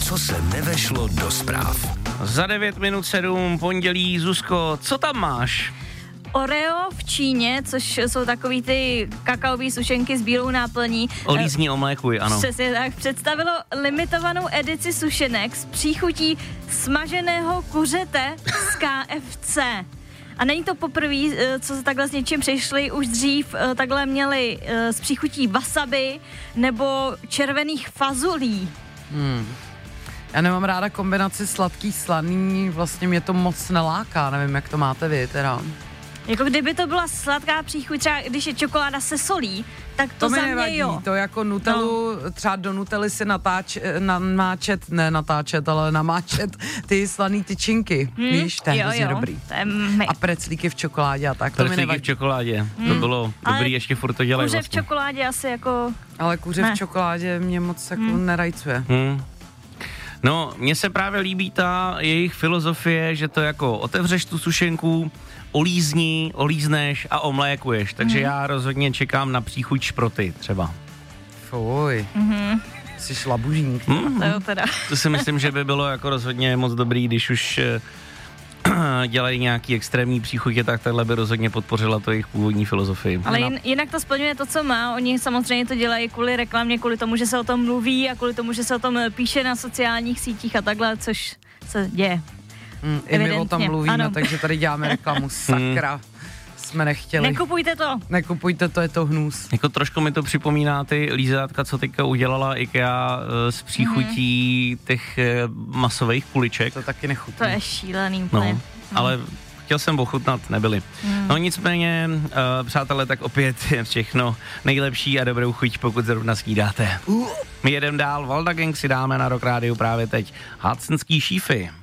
co se nevešlo do zpráv. Za 9 minut 7, pondělí, Zuzko, co tam máš? Oreo v Číně, což jsou takový ty kakaový sušenky s bílou náplní. Olízní omlékuj, ano. Přesně tak, představilo limitovanou edici sušenek s příchutí smaženého kuřete z KFC. A není to poprvé, co se takhle s něčím přišli, už dřív takhle měli s příchutí wasabi nebo červených fazulí. Já nemám ráda kombinaci sladký, slaný, vlastně mě to moc neláká, nevím, jak to máte vy teda. Jako kdyby to byla sladká příchuť, třeba když je čokoláda se solí, tak to mi za mě nevadí, jo. to jako Nutellu, třeba do Nutelly si namáčet ty slaný tyčinky, víš, to je hrozně dobrý. To je a preclíky v čokoládě a tak, to mi nevadí. v čokoládě, to bylo dobrý, ještě furt to dělají kuře vlastně. v čokoládě asi jako... Ale kuře v čokoládě mě moc jako nerajcuje. No, mně se právě líbí ta jejich filozofie, že to jako otevřeš tu sušenku, olízneš a omlékuješ, takže já rozhodně čekám na příchuť šproty třeba. Fuj, jsi šlabužník. To jo teda. To si myslím, že by bylo jako rozhodně moc dobrý, když už dělají nějaký extrémní příchutě, tak takhle by rozhodně podpořila to jejich původní filozofii. Ale jinak to splňuje to, co má. Oni samozřejmě to dělají kvůli reklamě, kvůli tomu, že se o tom mluví a kvůli tomu, že se o tom píše na sociálních sítích a takhle, což se děje. I my o tom mluvíme, ano. takže tady děláme reklamu. Sakra, jsme nechtěli. Nekupujte to, je to hnus. Jako trošku mi to připomíná ty lízátka, co teďka udělala IKEA s příchutí těch masových kuliček. To taky nechutí. To je šílený úplně. No, ale chtěl jsem ochutnat, nebyly. No nicméně, přátelé, tak opět je všechno nejlepší a dobrou chuť, pokud zrovna snídáte. My jedeme dál, Valda Gang si dáme na Rock Rádiu právě teď. Hudsonský šífy.